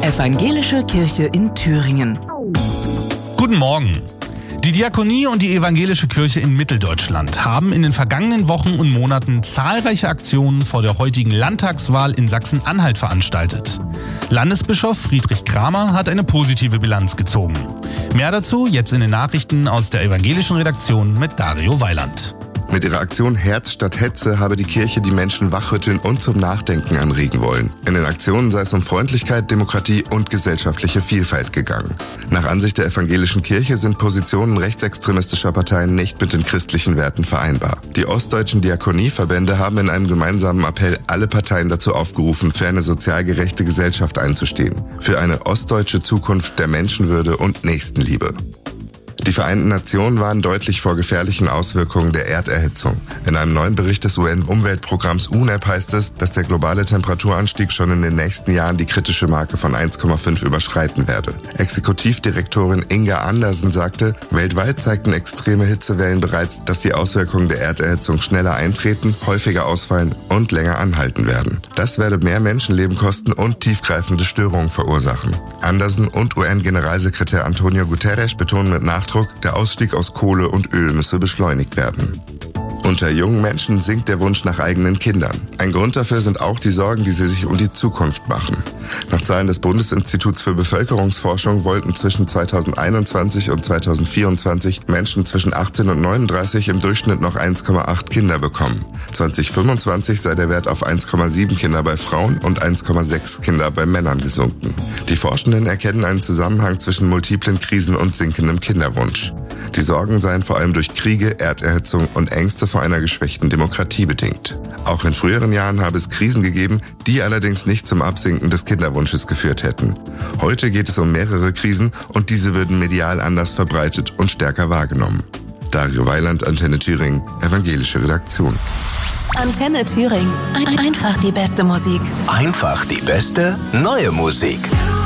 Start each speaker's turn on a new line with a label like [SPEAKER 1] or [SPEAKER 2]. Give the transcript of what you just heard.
[SPEAKER 1] Evangelische Kirche in Thüringen.
[SPEAKER 2] Guten Morgen. Die Diakonie und die Evangelische Kirche in Mitteldeutschland haben in den vergangenen Wochen und Monaten zahlreiche Aktionen vor der heutigen Landtagswahl in Sachsen-Anhalt veranstaltet. Landesbischof Friedrich Kramer hat eine positive Bilanz gezogen. Mehr dazu jetzt in den Nachrichten aus der evangelischen Redaktion mit Dario Weiland.
[SPEAKER 3] Mit ihrer Aktion Herz statt Hetze habe die Kirche die Menschen wachrütteln und zum Nachdenken anregen wollen. In den Aktionen sei es um Freundlichkeit, Demokratie und gesellschaftliche Vielfalt gegangen. Nach Ansicht der evangelischen Kirche sind Positionen rechtsextremistischer Parteien nicht mit den christlichen Werten vereinbar. Die ostdeutschen Diakonieverbände haben in einem gemeinsamen Appell alle Parteien dazu aufgerufen, für eine sozial gerechte Gesellschaft einzustehen. Für eine ostdeutsche Zukunft der Menschenwürde und Nächstenliebe. Die Vereinten Nationen warnen deutlich vor gefährlichen Auswirkungen der Erderhitzung. In einem neuen Bericht des UN-Umweltprogramms UNEP heißt es, dass der globale Temperaturanstieg schon in den nächsten Jahren die kritische Marke von 1,5 überschreiten werde. Exekutivdirektorin Inga Andersen sagte, weltweit zeigten extreme Hitzewellen bereits, dass die Auswirkungen der Erderhitzung schneller eintreten, häufiger ausfallen und länger anhalten werden. Das werde mehr Menschenleben kosten und tiefgreifende Störungen verursachen. Andersen und UN-Generalsekretär Antonio Guterres betonen mit Nachdruck, der Ausstieg aus Kohle und Öl müsse beschleunigt werden. Unter jungen Menschen sinkt der Wunsch nach eigenen Kindern. Ein Grund dafür sind auch die Sorgen, die sie sich um die Zukunft machen. Nach Zahlen des Bundesinstituts für Bevölkerungsforschung wollten zwischen 2021 und 2024 Menschen zwischen 18 und 39 im Durchschnitt noch 1,8 Kinder bekommen. 2025 sei der Wert auf 1,7 Kinder bei Frauen und 1,6 Kinder bei Männern gesunken. Die Forschenden erkennen einen Zusammenhang zwischen multiplen Krisen und sinkendem Kinderwunsch. Die Sorgen seien vor allem durch Kriege, Erderhitzung und Ängste vor einer geschwächten Demokratie bedingt. Auch in früheren Jahren habe es Krisen gegeben, die allerdings nicht zum Absinken des Kinderwunsches geführt hätten. Heute geht es um mehrere Krisen und diese würden medial anders verbreitet und stärker wahrgenommen. Dario Weiland, Antenne Thüringen, evangelische Redaktion.
[SPEAKER 1] Antenne Thüringen. Einfach die beste Musik.
[SPEAKER 4] Einfach die beste neue Musik.